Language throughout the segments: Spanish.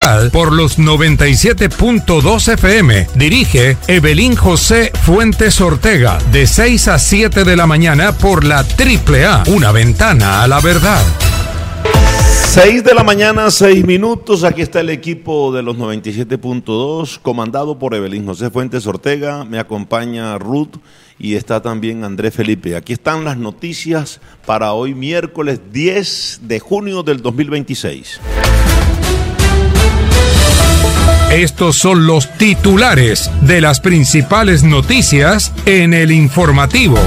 ciudad por los 97.2 FM. Dirige Evelyn José Fuentes Ortega, de 6 a 7 de la mañana por la AAA, una ventana a la verdad. 6 de la mañana, 6 minutos. Aquí está el equipo de los 97.2, comandado por Evelyn José Fuentes Ortega. Me acompaña Ruth y está también Andrés Felipe. Aquí están las noticias para hoy, miércoles 10 de junio del 2026. Estos son los titulares de las principales noticias en el informativo.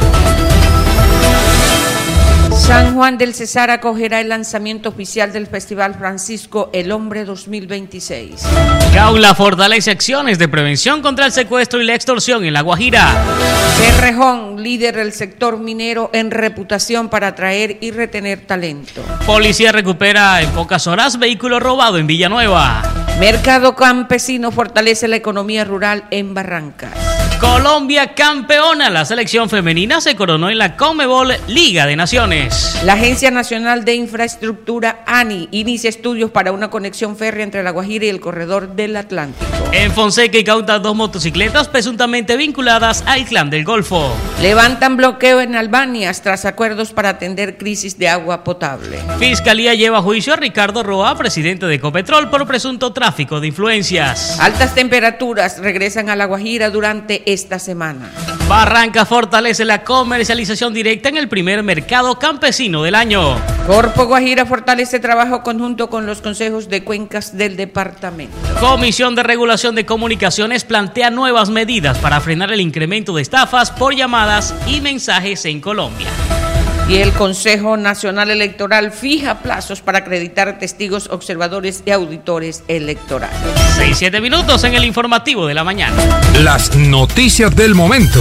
San Juan del Cesar acogerá el lanzamiento oficial del Festival Francisco El Hombre 2026. Gaula fortalece acciones de prevención contra el secuestro y la extorsión en La Guajira. Cerrejón, líder del sector minero en reputación para atraer y retener talento. Policía recupera en pocas horas vehículo robado en Villanueva. Mercado campesino fortalece la economía rural en Barrancas. Colombia campeona. La selección femenina se coronó en la Conmebol Liga de Naciones. La Agencia Nacional de Infraestructura, ANI, inicia estudios para una conexión férrea entre La Guajira y el corredor del Atlántico. En Fonseca incautan 2 motocicletas presuntamente vinculadas al Clan del Golfo. Levantan bloqueo en Albania tras acuerdos para atender crisis de agua potable. Fiscalía lleva a juicio a Ricardo Roa, presidente de Ecopetrol, por presunto tráfico de influencias. Altas temperaturas regresan a La Guajira durante esta semana. Barranca fortalece la comercialización directa en el primer mercado campesino del año. Corpo Guajira fortalece trabajo conjunto con los consejos de cuencas del departamento. Comisión de Regulación de Comunicaciones plantea nuevas medidas para frenar el incremento de estafas por llamadas y mensajes en Colombia. Y el Consejo Nacional Electoral fija plazos para acreditar testigos, observadores y auditores electorales. 6-7 minutos en el informativo de la mañana. Las noticias del momento.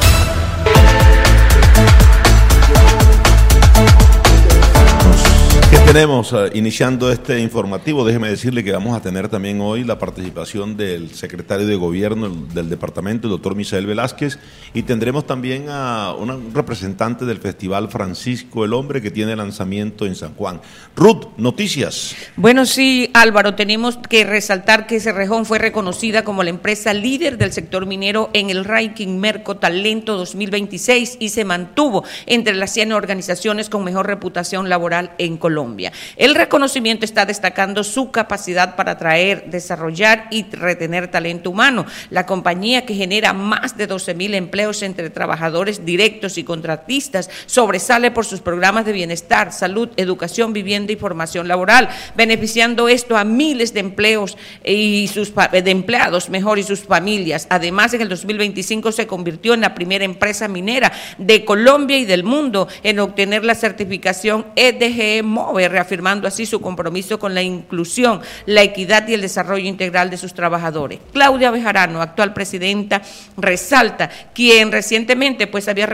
¿Qué tenemos iniciando este informativo? Déjeme decirle que vamos a tener también hoy la participación del secretario de Gobierno del departamento, el doctor Misael Velázquez, y tendremos también a un representante del Festival Francisco el Hombre que tiene lanzamiento en San Juan. Ruth, noticias. Bueno, sí, Álvaro, tenemos que resaltar que Cerrejón fue reconocida como la empresa líder del sector minero en el ranking Merco Talento 2026 y se mantuvo entre las 100 organizaciones con mejor reputación laboral en Colombia. El reconocimiento está destacando su capacidad para atraer, desarrollar y retener talento humano. La compañía, que genera más de 12,000 empleos entre trabajadores directos y contratistas, sobresale por sus programas de bienestar, salud, educación, vivienda y formación laboral, beneficiando esto a miles de empleos y de empleados y sus familias. Además, en el 2025 se convirtió en la primera empresa minera de Colombia y del mundo en obtener la certificación EDGE MOVE, reafirmando así su compromiso con la inclusión, la equidad y el desarrollo integral de sus trabajadores. Claudia Bejarano, actual presidenta, resalta, quien recientemente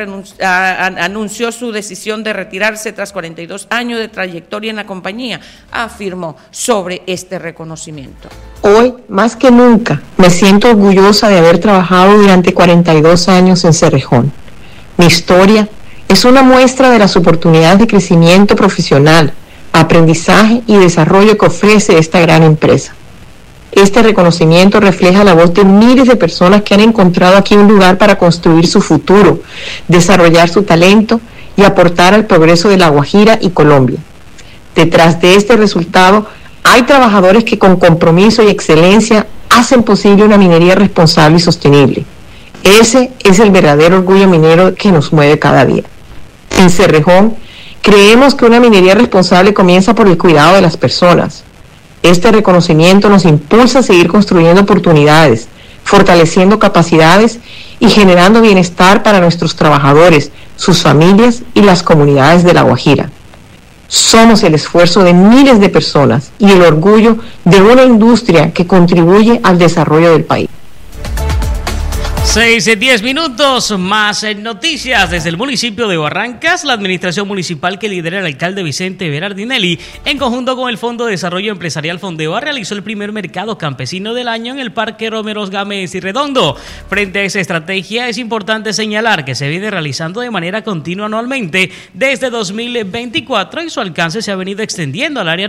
anunció su decisión de retirarse tras 42 años de trayectoria en la compañía, afirmó sobre este reconocimiento. Hoy, más que nunca, me siento orgullosa de haber trabajado durante 42 años en Cerrejón. Mi historia es una muestra de las oportunidades de crecimiento profesional, aprendizaje y desarrollo que ofrece esta gran empresa. Este reconocimiento refleja la voz de miles de personas que han encontrado aquí un lugar para construir su futuro, desarrollar su talento y aportar al progreso de La Guajira y Colombia. Detrás de este resultado hay trabajadores que con compromiso y excelencia hacen posible una minería responsable y sostenible. Ese es el verdadero orgullo minero que nos mueve cada día. En Cerrejón, creemos que una minería responsable comienza por el cuidado de las personas. Este reconocimiento nos impulsa a seguir construyendo oportunidades, fortaleciendo capacidades y generando bienestar para nuestros trabajadores, sus familias y las comunidades de La Guajira. Somos el esfuerzo de miles de personas y el orgullo de una industria que contribuye al desarrollo del país. 6-10 minutos, más noticias desde el municipio de Barrancas. La administración municipal que lidera el alcalde Vicente Berardinelli, en conjunto con el Fondo de Desarrollo Empresarial Fondeva, realizó el primer mercado campesino del año en el Parque Romeros Gámez y Redondo. Frente a esa estrategia, es importante señalar que se viene realizando de manera continua anualmente desde 2024 y su alcance se ha venido extendiendo al área